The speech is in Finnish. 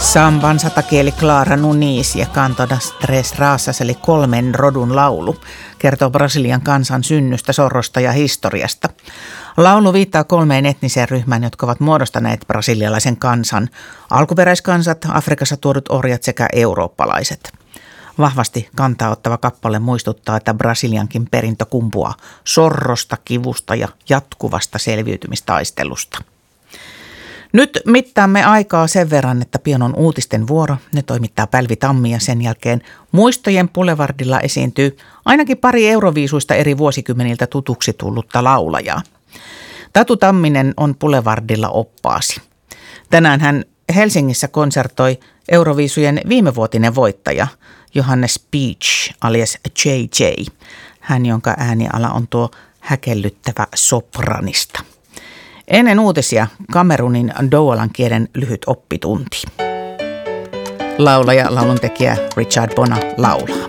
Samban satakieli Clara Nunes ja Canto das Tres Razas eli 3 rodun laulu kertoo Brasilian kansan synnystä, sorrosta ja historiasta. Laulu viittaa 3 etniseen ryhmään, jotka ovat muodostaneet brasilialaisen kansan: alkuperäiskansat, Afrikassa tuodut orjat sekä eurooppalaiset. Vahvasti kantaa ottava kappale muistuttaa, että Brasiliankin perintö kumpuaa sorrosta, kivusta ja jatkuvasta selviytymistaistelusta. Nyt mittaamme aikaa sen verran, että pian on uutisten vuoro. Ne toimittaa Pälvi Tammi ja sen jälkeen Muistojen Boulevardilla esiintyy ainakin pari euroviisuista eri vuosikymmeniltä tutuksi tullutta laulajaa. Tatu Tamminen on Boulevardilla oppaasi. Tänään hän Helsingissä konsertoi Euroviisujen viimevuotinen voittaja Johannes Beach alias JJ. Hän, jonka ääniala on tuo häkellyttävä sopranista. Ennen uutisia Kamerunin Doualan kielen lyhyt oppitunti. Laulaja, lauluntekijä Richard Bona laulaa.